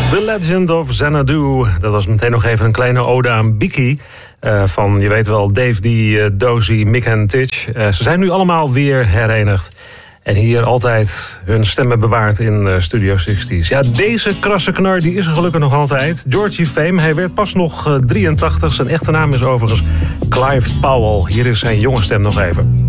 The Legend of Xanadu. Dat was meteen nog even een kleine ode aan Biki. Van, je weet wel, Dave D, Dozy, Mick en Titch. Ze zijn nu allemaal weer herenigd. En hier altijd hun stemmen bewaard in Studio 60's. Ja, deze krasse knar die is er gelukkig nog altijd. Georgie Fame, hij werd pas nog 83. Zijn echte naam is overigens Clive Powell. Hier is zijn jonge stem nog even.